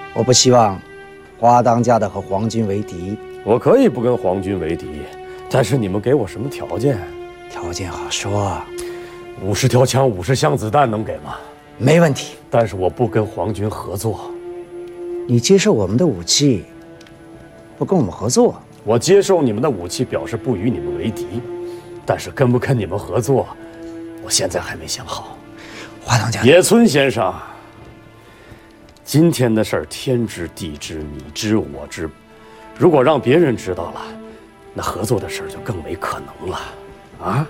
我不希望花当家的和皇军为敌。 我可以不跟皇军为敌，但是你们给我什么条件？ 条件好说 ，50条枪，50箱子弹能给吗？ 没问题。 但是我不跟皇军合作。 你接受我们的武器，不跟我们合作？ 我接受你们的武器，表示不与你们为敌，但是跟不跟你们合作，我现在还没想好。 花当家， 野村先生，今天的事儿天知地知，你知我知，如果让别人知道了，那合作的事儿就更没可能了，啊？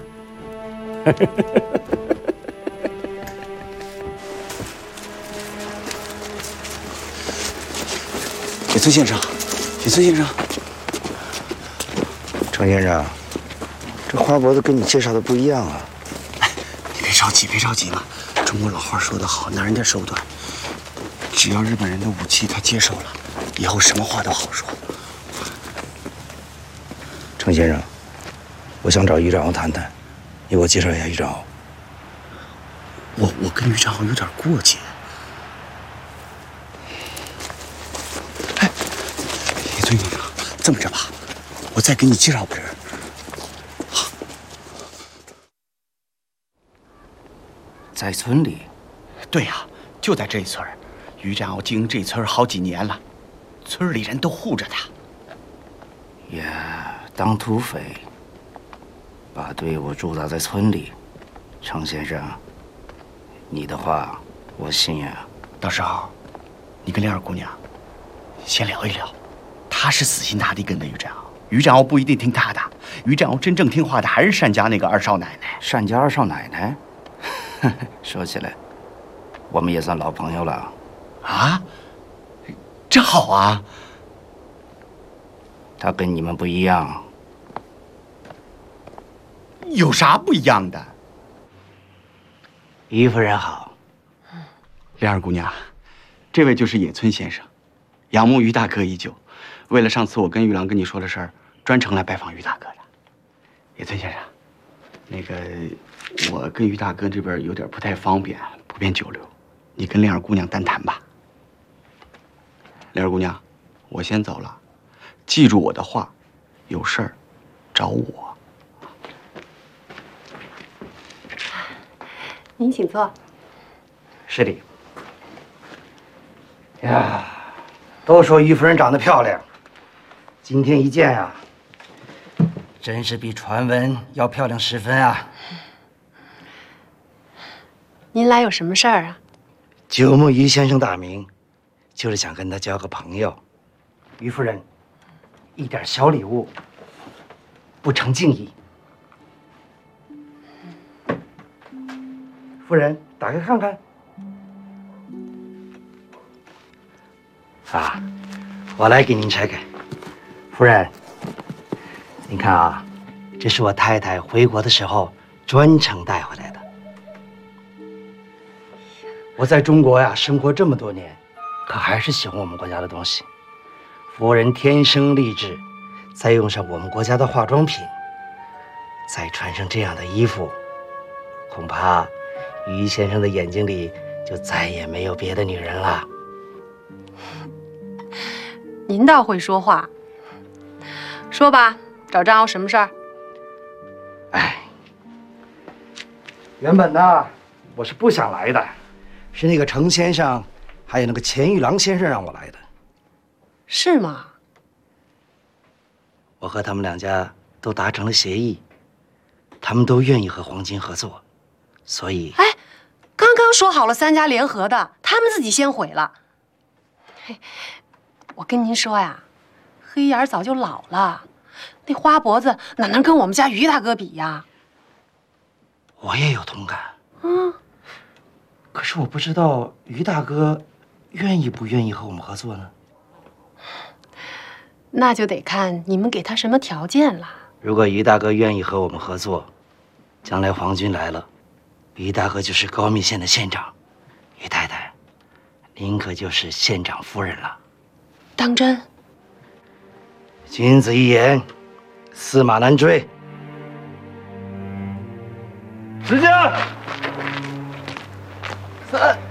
野村先生，野村先生， 程先生，这花脖子跟你介绍的不一样啊。 你别着急，别着急嘛。中国老话说得好，男人的手短。只要日本人的武器他接受了，以后什么话都好说。 程先生，我想找于长豪谈谈，你给我介绍一下于长豪。 我跟于长豪有点过节。哎，野村先生，这么着吧，我再给你介绍个人。 在村里？ 对呀，就在这村。于长豪经营这村好几年了，村里人都护着他。 呀，当土匪，把队伍驻扎在村里。程先生，你的话我信呀。 到时候，你跟莲儿姑娘先聊一聊。他是死心塌地跟着于长豪，于长豪不一定听他的。于长豪真正听话的还是单家那个二少奶奶。 单家二少奶奶？说起来，我们也算老朋友了。 啊，这好啊。 他跟你们不一样。 有啥不一样的？ 于夫人好。 莲儿姑娘，这位就是野村先生，仰慕于大哥已久。为了上次我跟玉郎跟你说的事儿，专程来拜访于大哥的。野村先生，那个我跟于大哥这边有点不太方便，不便久留，你跟莲儿姑娘单谈吧。莲儿姑娘，我先走了，记住我的话，有事儿找我。 您请坐。 是的。呀，都说于夫人长得漂亮，今天一见啊，真是比传闻要漂亮10分啊！ 您来有什么事儿啊？ 久慕于先生大名，就是想跟他交个朋友。于夫人，一点小礼物不成敬意。夫人，打开看看。啊，我来给您拆开。夫人，您看啊，这是我太太回国的时候专程带回来的。我在中国呀生活这么多年，可还是喜欢我们国家的东西。夫人天生丽质，再用上我们国家的化妆品，再穿上这样的衣服，恐怕于先生的眼睛里就再也没有别的女人了。 您倒会说话。说吧，找张豪什么事儿？ 哎，原本呢，我是不想来的，是那个程先生，还有那个钱玉郎先生让我来的。 是吗？ 我和他们两家都达成了协议，他们都愿意和黄金合作，所以…… 哎，刚刚说好了3家联合的，他们自己先毁了。嘿，我跟您说呀，黑眼早就老了，那花脖子哪能跟我们家于大哥比呀？ 我也有同感。 嗯， 可是我不知道于大哥愿意不愿意和我们合作呢？ 那就得看你们给他什么条件了。 如果于大哥愿意和我们合作，将来皇军来了，于大哥就是高密县的县长，于太太，您可就是县长夫人了。 当真？ 君子一言，驷马难追。持枪。3。